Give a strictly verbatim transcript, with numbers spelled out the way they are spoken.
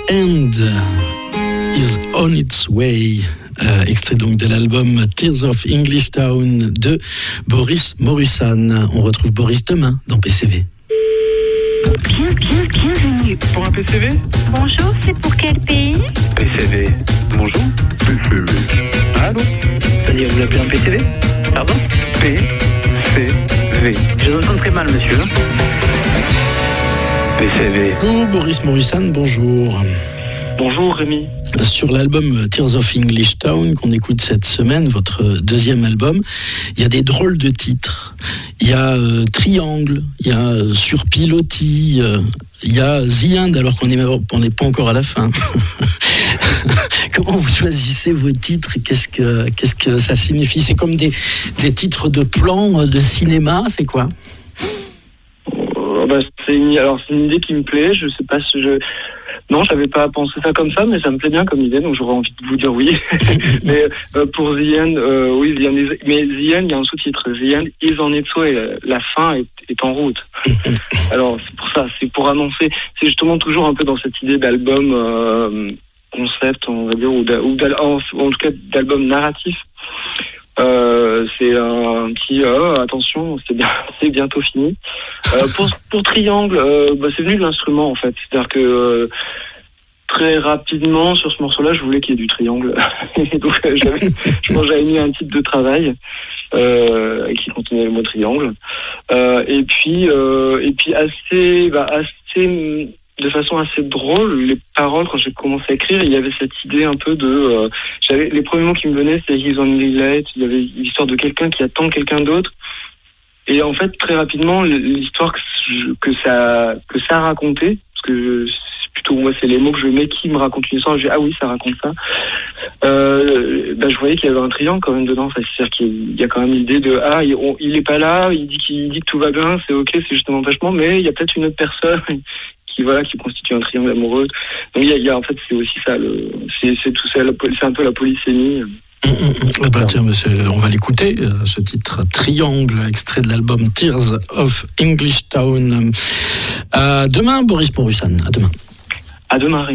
End is on its way. Euh, extrait donc de l'album Tears of English Town de Boris Morusan. On retrouve Boris demain dans P C V. Bien, bien, bienvenue. Pour un P C V ? Bonjour, c'est pour quel pays ? P C V. Bonjour. P C V. Allô ? C'est-à-dire, vous appelez un P C V ? Pardon ? P C V. Je vous entends très mal, monsieur. P C V. Oh, Boris Morusan, bonjour. Bonjour Rémi. Sur l'album Tears of English Town qu'on écoute cette semaine, votre deuxième album, il y a des drôles de titres. Il y a euh, Triangle, il y a euh, Sur Pilotis, euh, il y a The End, alors qu'on n'est on n'est pas encore à la fin. Comment vous choisissez vos titres ? Qu'est-ce que, qu'est-ce que ça signifie ? C'est comme des, des titres de plans de cinéma, c'est quoi ? euh, bah, c'est une, alors c'est une idée qui me plaît, je sais pas si je... Non, j'avais pas pensé ça comme ça, mais ça me plaît bien comme idée, donc j'aurais envie de vous dire oui. mais euh, pour The End, euh, oui, The End is... mais The End, il y a un sous-titre. The End is on its way. La fin est, est en route. Alors, c'est pour ça, c'est pour annoncer. C'est justement toujours un peu dans cette idée d'album euh, concept, on va dire, ou, ou en, en tout cas d'album narratif. Euh, c'est un petit euh, attention, c'est bien, c'est bientôt fini. Euh, pour pour Triangle, euh, bah, c'est venu de l'instrument en fait, c'est-à-dire que euh, très rapidement sur ce morceau-là, je voulais qu'il y ait du triangle, et donc euh, j'avais, je pense que j'avais mis un titre de travail euh, qui contenait le mot triangle, euh, et puis euh, et puis assez, bah, assez de façon assez drôle, les paroles, quand j'ai commencé à écrire, il y avait cette idée un peu de... Euh, j'avais, les premiers mots qui me venaient, c'était « he's only late », il y avait l'histoire de quelqu'un qui attend quelqu'un d'autre. Et en fait, très rapidement, l'histoire que, je, que, ça, que ça racontait, parce que je, c'est plutôt, moi, c'est les mots que je mets qui me racontent une histoire, je dis « ah oui, ça raconte ça ». Euh, bah, je voyais qu'il y avait un triangle quand même dedans, c'est-à-dire qu'il y a quand même l'idée de « ah, il, on, il est pas là, il dit, qu'il dit que tout va bien, c'est ok, c'est juste un empêchement, mais il y a peut-être une autre personne ». Qui, voilà, qui constitue un triangle amoureux. Donc il y a, il y a en fait c'est aussi ça, le, c'est, c'est tout ça, c'est un peu la polysémie. Mmh, mmh. Bah, tiens, monsieur, on va l'écouter, euh, ce titre Triangle, extrait de l'album Tears of English Town. À demain, Boris Morusan. À demain. À demain, Rémi.